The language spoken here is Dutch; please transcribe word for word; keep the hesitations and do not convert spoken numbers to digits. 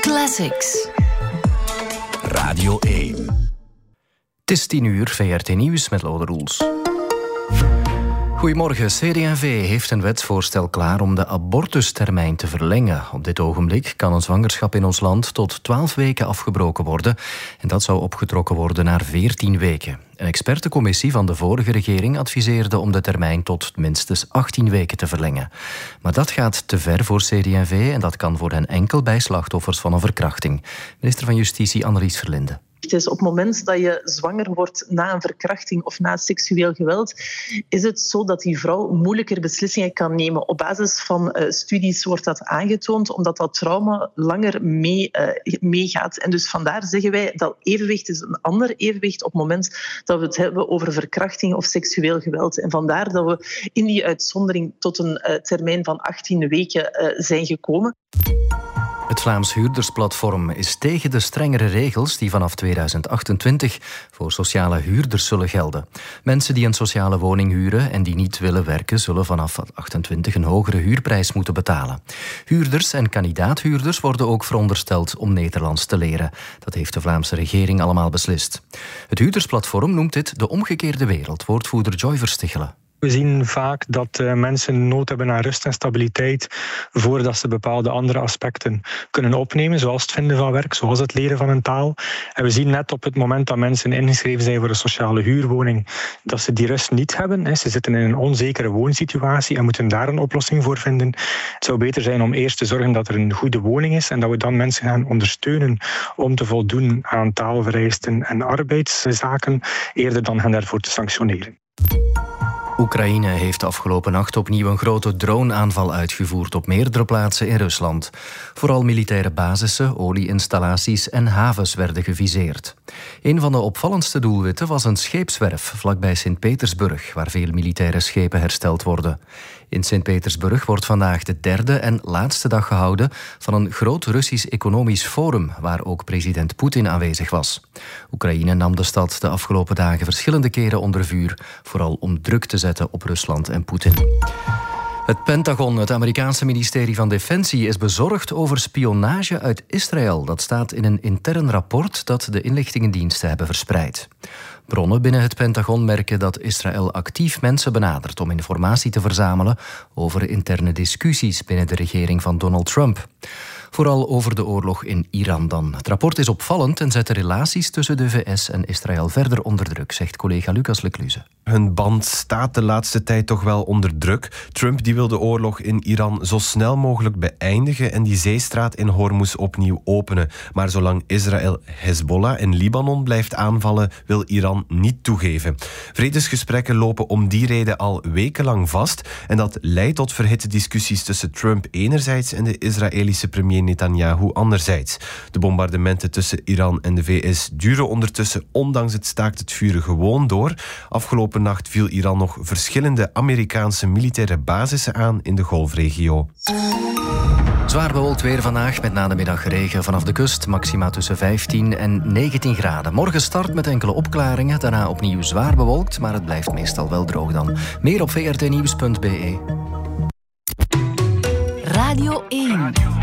Classics. Radio één. Het is tien uur, V R T Nieuws met Lode Roels. Goedemorgen. C D en V heeft een wetsvoorstel klaar om de abortustermijn te verlengen. Op dit ogenblik kan een zwangerschap in ons land tot twaalf weken afgebroken worden. En dat zou opgetrokken worden naar veertien weken. Een expertencommissie van de vorige regering adviseerde om de termijn tot minstens achttien weken te verlengen. Maar dat gaat te ver voor C D en V en dat kan voor hen enkel bij slachtoffers van een verkrachting. Minister van Justitie Annelies Verlinde. Het is op het moment dat je zwanger wordt na een verkrachting of na seksueel geweld, is het zo dat die vrouw moeilijker beslissingen kan nemen. Op basis van uh, studies wordt dat aangetoond, omdat dat trauma langer mee, uh, meegaat. En dus vandaar zeggen wij dat evenwicht is een ander evenwicht op het moment dat we het hebben over verkrachting of seksueel geweld. En vandaar dat we in die uitzondering tot een uh, termijn van achttien weken uh, zijn gekomen. Het Vlaams Huurdersplatform is tegen de strengere regels die vanaf tweeduizend achtentwintig voor sociale huurders zullen gelden. Mensen die een sociale woning huren en die niet willen werken, zullen vanaf achtentwintig een hogere huurprijs moeten betalen. Huurders en kandidaathuurders worden ook verondersteld om Nederlands te leren. Dat heeft de Vlaamse regering allemaal beslist. Het Huurdersplatform noemt dit de omgekeerde wereld, woordvoerder Joy Verstichelen. We zien vaak dat uh, mensen nood hebben aan rust en stabiliteit voordat ze bepaalde andere aspecten kunnen opnemen, zoals het vinden van werk, zoals het leren van een taal. En we zien net op het moment dat mensen ingeschreven zijn voor een sociale huurwoning, dat ze die rust niet hebben. Hè. Ze zitten in een onzekere woonsituatie en moeten daar een oplossing voor vinden. Het zou beter zijn om eerst te zorgen dat er een goede woning is en dat we dan mensen gaan ondersteunen om te voldoen aan taalvereisten en arbeidszaken, eerder dan hen daarvoor te sanctioneren. Oekraïne heeft afgelopen nacht opnieuw een grote droneaanval uitgevoerd op meerdere plaatsen in Rusland. Vooral militaire basissen, olieinstallaties en havens werden geviseerd. Een van de opvallendste doelwitten was een scheepswerf vlakbij Sint-Petersburg, waar veel militaire schepen hersteld worden. In Sint-Petersburg wordt vandaag de derde en laatste dag gehouden van een groot Russisch economisch forum, waar ook president Poetin aanwezig was. Oekraïne nam de stad de afgelopen dagen verschillende keren onder vuur, vooral om druk te zetten op Rusland en Poetin. Het Pentagon, het Amerikaanse ministerie van Defensie, is bezorgd over spionage uit Israël. Dat staat in een intern rapport dat de inlichtingendiensten hebben verspreid. Bronnen binnen het Pentagon merken dat Israël actief mensen benadert om informatie te verzamelen over interne discussies binnen de regering van Donald Trump. Vooral over de oorlog in Iran dan. Het rapport is opvallend en zet de relaties tussen de V S en Israël verder onder druk, zegt collega Lucas Lecluze. Hun band staat de laatste tijd toch wel onder druk. Trump die wil de oorlog in Iran zo snel mogelijk beëindigen en die zeestraat in Hormuz opnieuw openen. Maar zolang Israël Hezbollah in Libanon blijft aanvallen, wil Iran niet toegeven. Vredesgesprekken lopen om die reden al wekenlang vast en dat leidt tot verhitte discussies tussen Trump enerzijds en de Israëlische premier Netanyahu anderzijds. De bombardementen tussen Iran en de V S duren ondertussen ondanks het staakt het vuren gewoon door. Afgelopen nacht viel Iran nog verschillende Amerikaanse militaire basissen aan in de golfregio. Zwaar bewolkt weer vandaag, met na de middag regen vanaf de kust. Maxima tussen vijftien en negentien graden. Morgen start met enkele opklaringen, daarna opnieuw zwaar bewolkt, maar het blijft meestal wel droog dan. Meer op v r t nieuws punt b e. Radio één.